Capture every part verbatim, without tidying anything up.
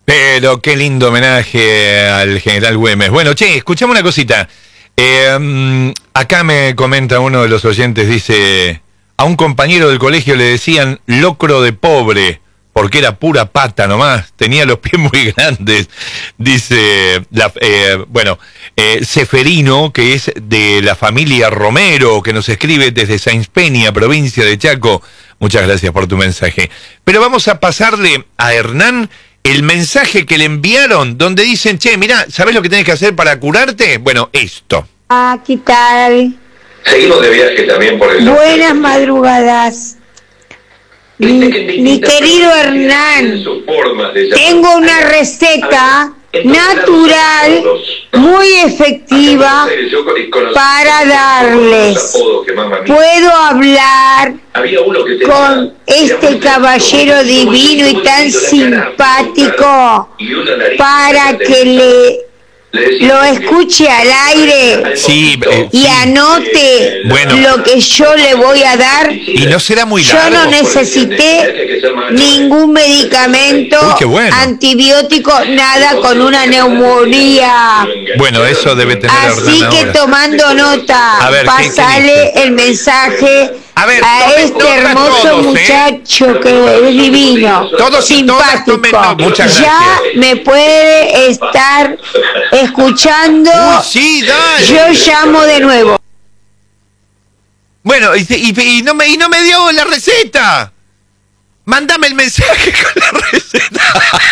Pero qué lindo homenaje al general Güemes. Bueno, che, escuchame una cosita. Eh, acá me comenta uno de los oyentes, dice, a un compañero del colegio le decían locro de pobre, porque era pura pata nomás, tenía los pies muy grandes. Dice, la, eh, bueno, eh, Seferino, que es de la familia Romero, que nos escribe desde Sáenz Peña, provincia de Chaco. Muchas gracias por tu mensaje. Pero vamos a pasarle a Hernán el mensaje que le enviaron, donde dicen, che, mirá, ¿sabés lo que tenés que hacer para curarte? Bueno, esto. Ah, ¿qué tal? Seguimos de viaje también por el... Buenas madrugadas. Mi, mi querido Hernán, tengo una receta natural, muy efectiva para darles. Puedo hablar con este caballero divino y tan simpático para que le lo escuche al aire, sí, eh, y anote bueno, lo que yo le voy a dar. Y no será muy yo largo. no necesité ningún medicamento, Uy, qué bueno, antibiótico, nada, con una neumonía. Bueno, eso debe tener. Así que ahora, tomando nota, a ver, pasale el mensaje a, ver, a este hermoso todos, muchacho, ¿eh? que es divino, todos simpático. Muchas ya gracias. me puede estar escuchando. Uy, sí, dale. Yo llamo de nuevo. Bueno, y, y, y, no me, y no me dio la receta. Mándame el mensaje con la receta.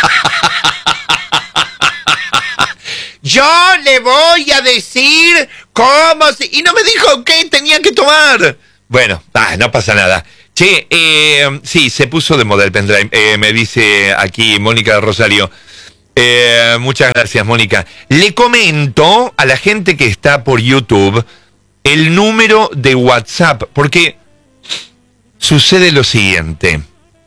Yo le voy a decir cómo se... Y no me dijo qué tenía que tomar. Bueno, ah, no pasa nada. Che, eh, sí, se puso de moda el pendrive. Eh, me dice aquí Mónica de Rosario. Eh, muchas gracias, Mónica. Le comento a la gente que está por YouTube el número de WhatsApp, porque sucede lo siguiente.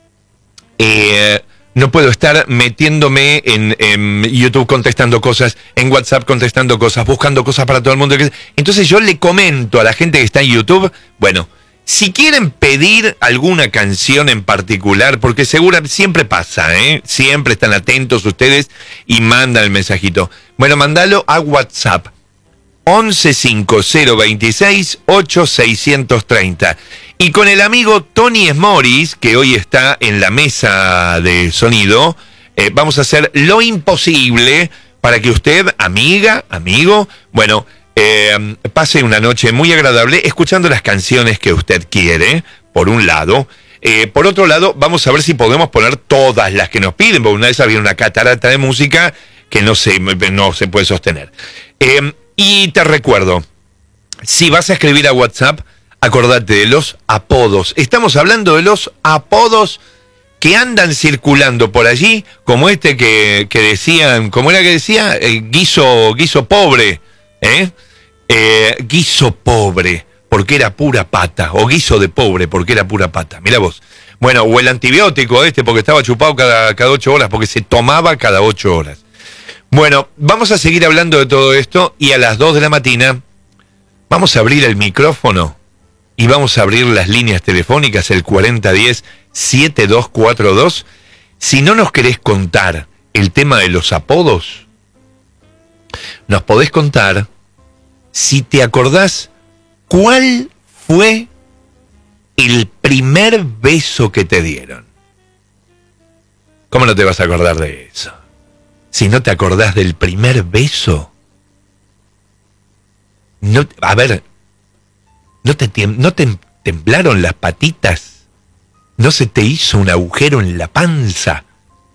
Eh, no puedo estar metiéndome en, en YouTube contestando cosas, en WhatsApp contestando cosas, buscando cosas para todo el mundo. Entonces yo le comento a la gente que está en YouTube, bueno, si quieren pedir alguna canción en particular, porque segura, siempre pasa, ¿eh? Siempre están atentos ustedes y mandan el mensajito. Bueno, mandalo a WhatsApp. once cinco cero veintiséis ocho seiscientos treinta. Y con el amigo Tony Smoris, que hoy está en la mesa de sonido, eh, vamos a hacer lo imposible para que usted, amiga, amigo, bueno, eh, pase una noche muy agradable escuchando las canciones que usted quiere, por un lado. Eh, por otro lado, vamos a ver si podemos poner todas las que nos piden, porque una vez había una catarata de música que no se, no se puede sostener. Eh, y te recuerdo, si vas a escribir a WhatsApp, acordate de los apodos. Estamos hablando de los apodos que andan circulando por allí, como este que, que decían, ¿cómo era que decía? Eh, guiso, guiso pobre, ¿eh? Eh, guiso pobre, porque era pura pata, o guiso de pobre, porque era pura pata. Mira vos. Bueno, o el antibiótico este, porque estaba chupado cada, cada ocho horas, porque se tomaba cada ocho horas. Bueno, vamos a seguir hablando de todo esto, y a las dos de la mañana vamos a abrir el micrófono y vamos a abrir las líneas telefónicas, el cuarenta diez setenta y dos cuarenta y dos. Si no nos querés contar el tema de los apodos, nos podés contar si te acordás cuál fue el primer beso que te dieron. ¿Cómo no te vas a acordar de eso? Si no te acordás del primer beso, no, a ver, ¿no te, ¿no te temblaron las patitas? ¿No se te hizo un agujero en la panza?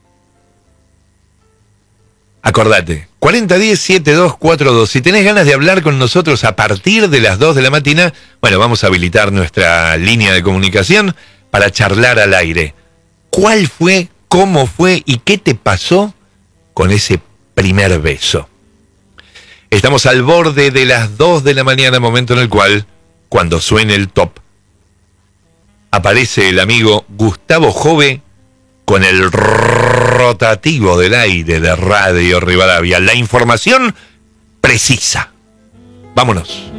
Acordate, cuarenta diez setenta y dos cuarenta y dos. Si tenés ganas de hablar con nosotros a partir de las dos de la mañana, bueno, vamos a habilitar nuestra línea de comunicación para charlar al aire. ¿Cuál fue, cómo fue y qué te pasó con ese primer beso? Estamos al borde de las dos de la mañana, momento en el cual, cuando suene el top, aparece el amigo Gustavo Jove con el rotativo del aire de Radio Rivadavia. La información precisa. Vámonos.